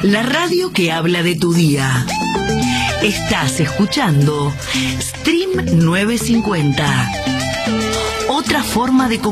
La radio que habla de tu día. Estás escuchando Stream 950. Otra forma de comunicación.